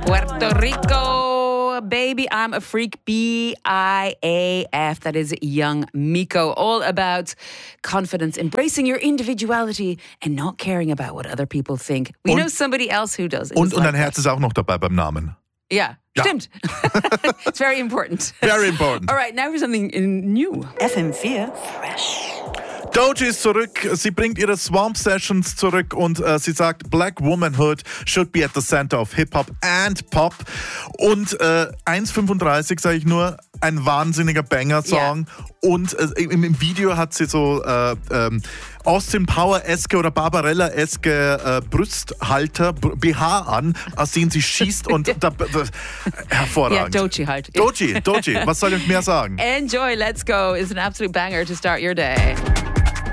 Puerto Rico, baby, I'm a freak, B-I-A-F. That is Young Miko. All about confidence, embracing your individuality and not caring about what other people think. We know somebody else who does. Und dein Herz ist auch noch dabei beim Namen. Ja, stimmt. It's very important. Very important. All right, now for something new. FM4 Fresh. Doja ist zurück, sie bringt ihre Swamp Sessions zurück und sie sagt, Black Womanhood should be at the center of Hip-Hop and Pop. Und 1,35 sage ich nur, ein wahnsinniger Banger-Song. Yeah. Und im Video hat sie so Austin Power-eske oder Barbarella-eske Brusthalter, BH an, aus denen sie schießt und hervorragend. Ja, Doja halt. Doja, was soll ich mehr sagen? Enjoy, let's go. It's an absolute banger to start your day.